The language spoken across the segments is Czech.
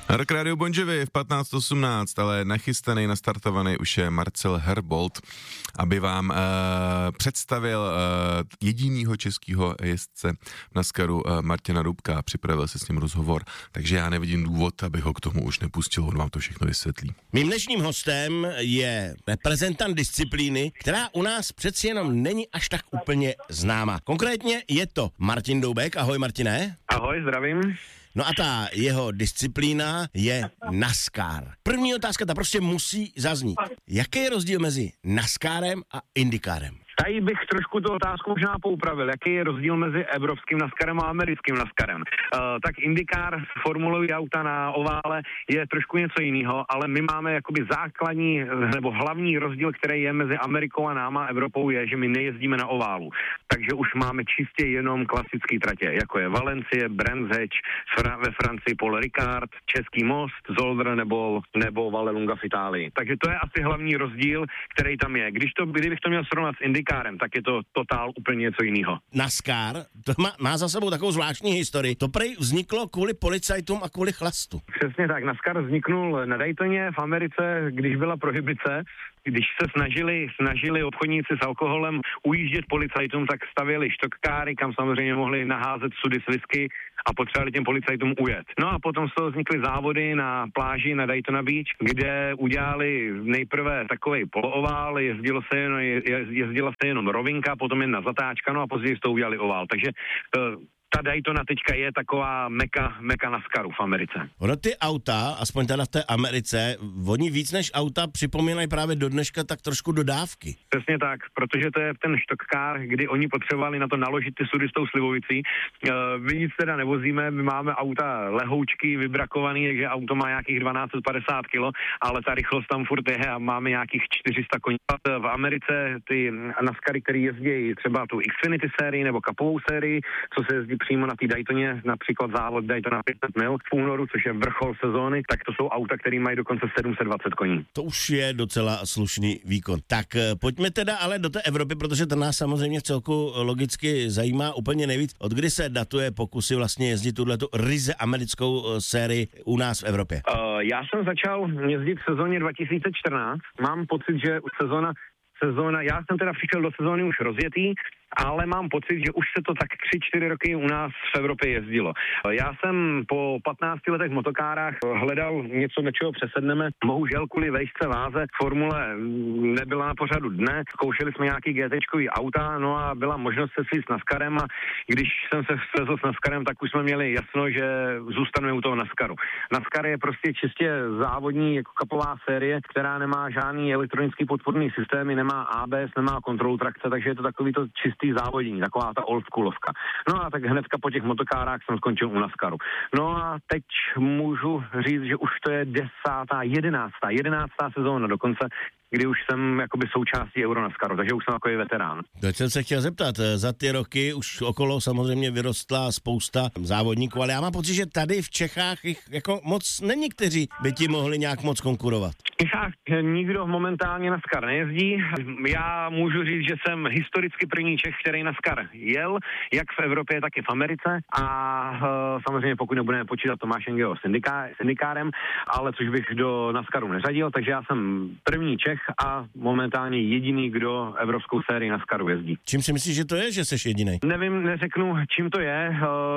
Rock Radio Bon Jovi v 15:18, ale nachystaný, nastartovaný už je Marcel Herbold, aby vám představil jedinýho českého jezdce NASCARu Martina Dubka. Připravil se s ním rozhovor, takže já nevidím důvod, aby ho k tomu už nepustil, on vám to všechno vysvětlí. Mým dnešním hostem je reprezentant disciplíny, která u nás přeci jenom není až tak úplně známá. Konkrétně je to Martin Dubek. Ahoj, Martine. Ahoj, zdravím. No a ta jeho disciplína je NASCAR. První otázka, ta prostě musí zaznít. Jaký je rozdíl mezi NASCARem a IndyCarem? Tady bych trošku tu otázku možná poupravil. Jaký je rozdíl mezi evropským NASCARem a americkým NASCARem? Tak IndyCar, formulový auta na ovále, je trošku něco jiného, ale my máme jakoby základní nebo hlavní rozdíl, který je mezi Amerikou a náma, Evropou, je, že my nejezdíme na oválu. Takže už máme čistě jenom klasické tratě, jako je Valencie, Brands Hatch, ve Francii Paul Ricard, Český most, Zolder nebo Vallelunga v Itálii. Takže to je asi hlavní rozdíl, který tam je. Kdybych to měl srovnat s IndyCarem, tak je to totál úplně něco jiného. NASCAR, to má za sebou takovou zvláštní historii. To prej vzniklo kvůli policajtům a kvůli chlastu. Přesně tak, NASCAR vzniknul na Daytoně v Americe, když byla prohibice. Když se snažili obchodníci s alkoholem ujíždět policajtům, tak stavěli štokkáry, kam samozřejmě mohli naházet sudy s whisky a potřebovali těm policajtům ujet. No a potom z toho vznikly závody na pláži na Daytona Beach, kde udělali nejprve takovej poloovál, jezdila se jenom rovinka, potom jedna zatáčka, no a později z toho udělali ovál. Takže ta Daytona teďka je taková meka NASCARu v Americe. Ono ty auta, aspoň teda v té Americe, oni víc než auta připomínají právě do dneška tak trošku dodávky. Přesně tak, protože to je ten štokár, kdy oni potřebovali na to naložit ty sudy s tou slivovicí. My nic teda nevozíme, my máme auta lehoučky, vybrakovaný, takže auto má nějakých 1250 kg, ale ta rychlost tam furt je a máme nějakých 400 koní. V Americe ty NASCARy, který jezdí třeba tu Xfinity sérii nebo Cupovou sérii, co se jezdí přímo na té Daytoně, například závod Daytona 500 mil v únoru, což je vrchol sezóny, tak to jsou auta, které mají dokonce 720 koní. To už je docela slušný výkon. Tak pojďme teda ale do té Evropy, protože to nás samozřejmě v celku logicky zajímá úplně nejvíc. Od kdy se datuje pokusy vlastně jezdit tuhletu ryze americkou sérii u nás v Evropě? Já jsem začal jezdit v sezóně 2014. Mám pocit, že sezóna, já jsem teda přišel do sezóny už rozjetý, ale mám pocit, že už se to tak 3-4 roky u nás v Evropě jezdilo. Já jsem po 15 letech v motokárách hledal něco, do čeho přesedneme. Bohužel kvůli vejšce váze formule nebyla na pořadu dne. Zkoušeli jsme nějaký GTčkový auta, no a byla možnost se svít s NASCARem a když jsem se svezl s NASCARem, tak už jsme měli jasno, že zůstaneme u toho NASCARu. NASCAR je prostě čistě závodní jako cupová série, která nemá žádný elektronický podporný systémy, nemá ABS, nemá kontrolu trakce, takže je to takový to čistý závodění, taková ta oldschoolovka. No a tak hnedka po těch motokárách jsem skončil u NASCARu. No a teď můžu říct, že už to je 11. sezóna dokonce, kdy už jsem jakoby součástí Euronascaru, takže už jsem takový veterán. Teď jsem se chtěl zeptat, za ty roky už okolo samozřejmě vyrostla spousta závodníků, ale já mám pocit, že tady v Čechách jich jako moc není, kteří by ti mohli nějak moc konkurovat. V Čechách nikdo momentálně NASCAR nejezdí. Já můžu říct, že jsem historicky první Čech, který NASCAR jel, jak v Evropě, tak i v Americe a samozřejmě pokud nebudeme počítat Tomášem Geo s IndyCarem, ale což bych do NASCARu neřadil, takže já jsem první Čech a momentálně jediný, kdo evropskou sérii NASCARu jezdí. Čím si myslíš, že to je, že jsi jediný? Nevím, neřeknu, čím to je.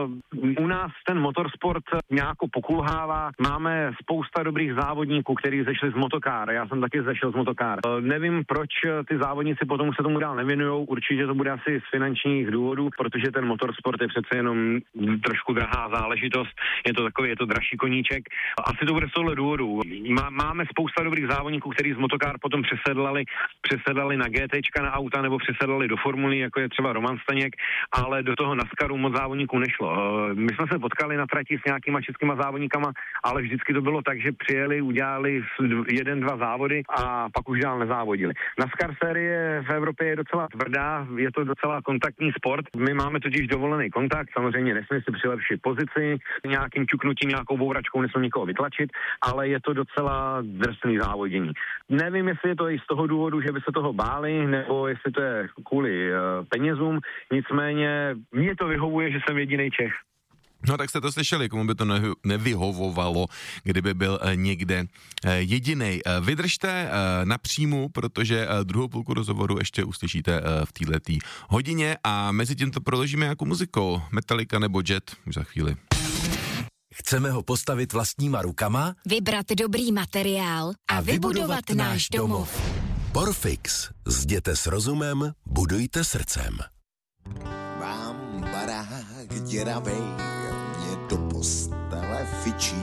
U nás ten motorsport nějak pokulhává. Máme spousta dobrých závodníků, kteří zešli z motokár. Já jsem taky zešel z motokár. Nevím, proč ty závodníci potom se tomu dál nevěnujou. Určitě to bude asi z finančních důvodů, protože ten motorsport je přece jenom trošku drahá záležitost. Je to dražší koníček. Asi to bude z tohle důvodu. Máme spousta dobrých závodníků, kteří z motokár potom přesedlali na GTčka na auta nebo přesedlali do formulí, jako je třeba Roman Staněk, ale do toho NASCARu moc závodníků nešlo. My jsme se potkali na trati s nějakýma českýma závodníkama, ale vždycky to bylo tak, že přijeli, udělali 1-2 závody a pak už dál nezávodili. NASCAR série v Evropě je docela tvrdá, je to docela kontaktní sport. My máme totiž dovolený kontakt, samozřejmě nesmí si přilepšit pozici, nějakým čuknutím, nějakou bouračkou nesmí nikoho vytlačit, ale je to docela drsný závodění. Nevím, jestli je to i z toho důvodu, že by se toho báli, nebo jestli to je kvůli penězům, nicméně mně to vyhovuje, že jsem jediný Čech. No tak jste to slyšeli, komu by to nevyhovovalo, kdyby byl někde jedinej. Vydržte na příjmu, protože druhou půlku rozhovoru ještě uslyšíte v této hodině a mezi tím to proložíme jako muzikou. Metallica nebo Jet už za chvíli. Chceme ho postavit vlastníma rukama, vybrat dobrý materiál a vybudovat náš domov. Porfix. Zděte s rozumem, budujte srdcem. Mám barák děravej, mě do postele fičí.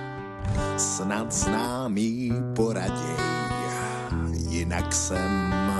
Snad známý poraděj, jinak jsem